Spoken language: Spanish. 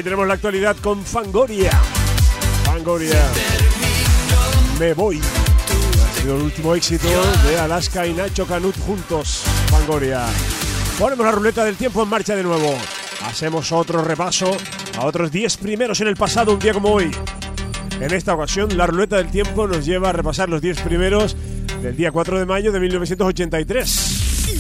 Ahí tenemos la actualidad con Fangoria. Fangoria, Me Voy. Ha sido el último éxito de Alaska y Nacho Canut juntos. Fangoria. Ponemos la ruleta del tiempo en marcha de nuevo. Hacemos otro repaso a otros 10 primeros en el pasado, un día como hoy. En esta ocasión, la ruleta del tiempo nos lleva a repasar los 10 primeros del día 4 de mayo de 1983.